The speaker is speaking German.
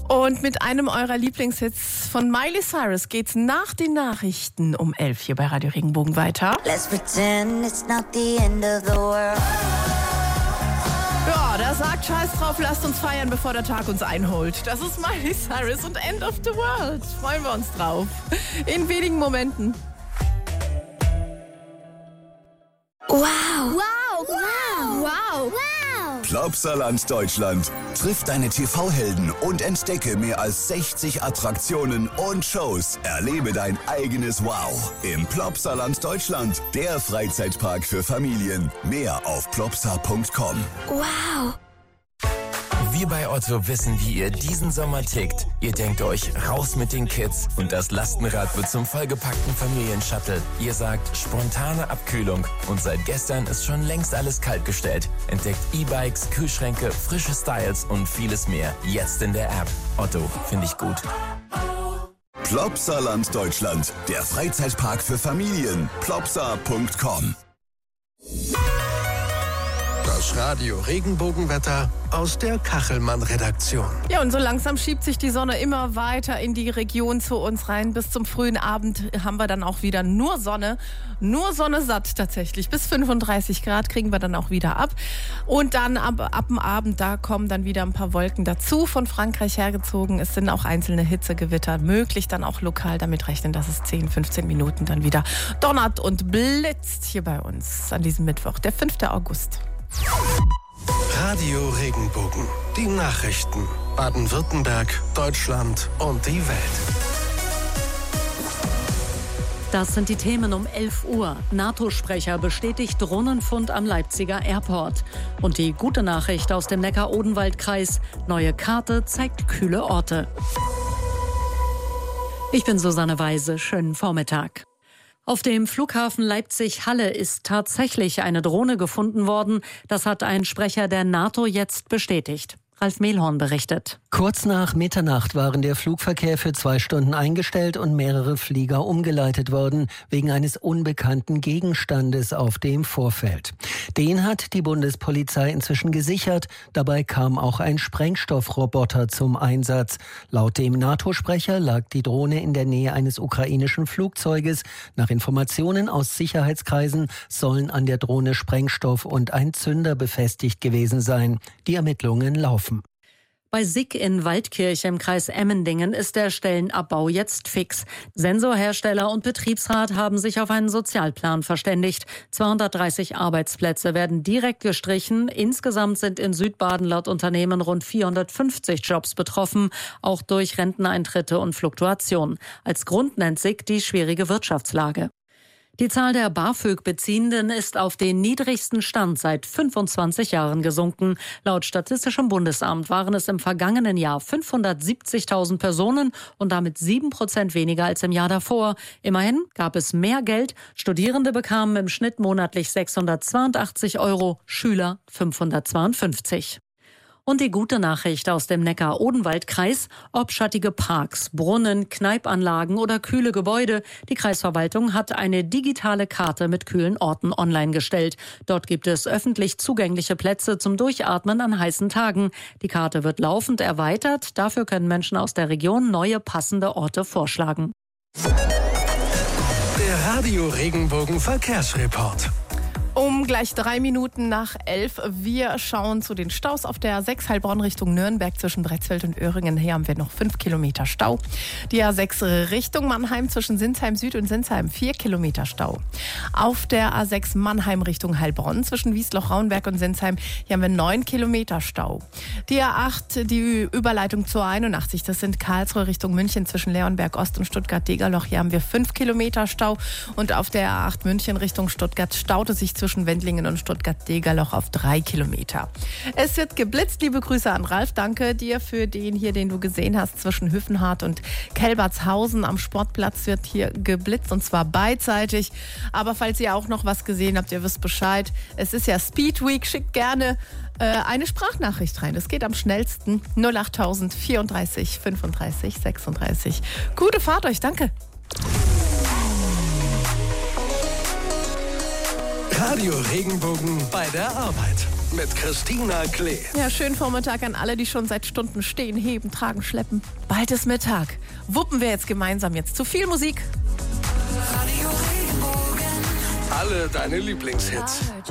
Und mit einem eurer Lieblingshits von Miley Cyrus geht's nach den Nachrichten um 11 hier bei Radio Regenbogen weiter. Let's pretend it's not the end of the world. Ja, der sagt Scheiß drauf, lasst uns feiern, bevor der Tag uns einholt. Das ist Miley Cyrus und End of the World. Freuen wir uns drauf. In wenigen Momenten. Wow. Wow. Wow. Wow. Wow. Plopsaland Deutschland. Triff deine TV-Helden und entdecke mehr als 60 Attraktionen und Shows. Erlebe dein eigenes Wow im Plopsaland Deutschland. Der Freizeitpark für Familien. Mehr auf plopsa.com. Wow. Wir bei Otto wissen, wie ihr diesen Sommer tickt. Ihr denkt euch, raus mit den Kids und das Lastenrad wird zum vollgepackten Familienshuttle. Ihr sagt, spontane Abkühlung und seit gestern ist schon längst alles kaltgestellt. Entdeckt E-Bikes, Kühlschränke, frische Styles und vieles mehr. Jetzt in der App. Otto, finde ich gut. Plopsaland Deutschland. Der Freizeitpark für Familien. plopsa.com. Das Radio Regenbogenwetter aus der Kachelmann-Redaktion. Ja, und so langsam schiebt sich die Sonne immer weiter in die Region zu uns rein. Bis zum frühen Abend haben wir dann auch wieder nur Sonne satt tatsächlich. Bis 35 Grad kriegen wir dann auch wieder ab. Und dann ab dem Abend, da kommen dann wieder ein paar Wolken dazu, von Frankreich hergezogen. Es sind auch einzelne Hitzegewitter möglich, dann auch lokal damit rechnen, dass es 10, 15 Minuten dann wieder donnert und blitzt hier bei uns an diesem Mittwoch, der 5. August. Radio Regenbogen. Die Nachrichten. Baden-Württemberg, Deutschland und die Welt. Das sind die Themen um 11 Uhr. NATO-Sprecher bestätigt Drohnenfund am Leipziger Airport. Und die gute Nachricht aus dem Neckar-Odenwald-Kreis. Neue Karte zeigt kühle Orte. Ich bin Susanne Weise. Schönen Vormittag. Auf dem Flughafen Leipzig-Halle ist tatsächlich eine Drohne gefunden worden. Das hat ein Sprecher der NATO jetzt bestätigt. Ralf Mehlhorn berichtet. Kurz nach Mitternacht waren der Flugverkehr für 2 Stunden eingestellt und mehrere Flieger umgeleitet worden, wegen eines unbekannten Gegenstandes auf dem Vorfeld. Den hat die Bundespolizei inzwischen gesichert. Dabei kam auch ein Sprengstoffroboter zum Einsatz. Laut dem NATO-Sprecher lag die Drohne in der Nähe eines ukrainischen Flugzeuges. Nach Informationen aus Sicherheitskreisen sollen an der Drohne Sprengstoff und ein Zünder befestigt gewesen sein. Die Ermittlungen laufen. Bei SICK in Waldkirch im Kreis Emmendingen ist der Stellenabbau jetzt fix. Sensorhersteller und Betriebsrat haben sich auf einen Sozialplan verständigt. 230 Arbeitsplätze werden direkt gestrichen. Insgesamt sind in Südbaden laut Unternehmen rund 450 Jobs betroffen, auch durch Renteneintritte und Fluktuation. Als Grund nennt SICK die schwierige Wirtschaftslage. Die Zahl der BAföG-Beziehenden ist auf den niedrigsten Stand seit 25 Jahren gesunken. Laut Statistischem Bundesamt waren es im vergangenen Jahr 570.000 Personen und damit 7% weniger als im Jahr davor. Immerhin gab es mehr Geld. Studierende bekamen im Schnitt monatlich 682 €, Schüler 552. Und die gute Nachricht aus dem Neckar-Odenwald-Kreis: ob schattige Parks, Brunnen, Kneipanlagen oder kühle Gebäude. Die Kreisverwaltung hat eine digitale Karte mit kühlen Orten online gestellt. Dort gibt es öffentlich zugängliche Plätze zum Durchatmen an heißen Tagen. Die Karte wird laufend erweitert. Dafür können Menschen aus der Region neue passende Orte vorschlagen. Der Radio Regenbogen Verkehrsreport. Um gleich 3 Minuten nach 11. Wir schauen zu den Staus auf der A6 Heilbronn Richtung Nürnberg zwischen Bretzfeld und Öhringen. Hier haben wir noch 5 Kilometer Stau. Die A6 Richtung Mannheim zwischen Sinsheim Süd und Sinsheim 4 Kilometer Stau. Auf der A6 Mannheim Richtung Heilbronn zwischen Wiesloch-Rauenberg und Sinsheim. Hier haben wir 9 Kilometer Stau. Die A8, die Überleitung zur 81, das sind Karlsruhe Richtung München zwischen Leonberg Ost und Stuttgart-Degerloch. Hier haben wir 5 Kilometer Stau. Und auf der A8 München Richtung Stuttgart staute sich zwischen Wendlingen und Stuttgart-Degerloch auf 3 Kilometer. Es wird geblitzt. Liebe Grüße an Ralf. Danke dir für den hier, den du gesehen hast, zwischen Hüffenhardt und Kelbertshausen. Am Sportplatz wird hier geblitzt und zwar beidseitig. Aber falls ihr auch noch was gesehen habt, ihr wisst Bescheid. Es ist ja Speed Week. Schickt gerne eine Sprachnachricht rein. Das geht am schnellsten. 08000 34 35 36. Gute Fahrt euch. Danke. Radio Regenbogen bei der Arbeit. mit Christina Klee. Ja, schönen Vormittag an alle, die schon seit Stunden stehen, heben, tragen, schleppen. Bald ist Mittag. Wuppen wir jetzt gemeinsam jetzt zu viel Musik. Alle deine Lieblingshits.